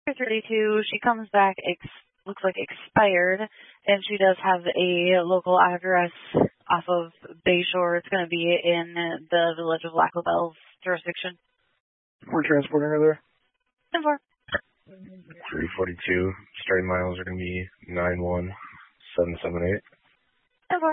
32, she comes back, looks like expired, and she does have a local address off of Bayshore. It's going to be in the village of Lac La Belle's jurisdiction. We're transporting her there. 10-4. 342, starting miles are going to be 91778.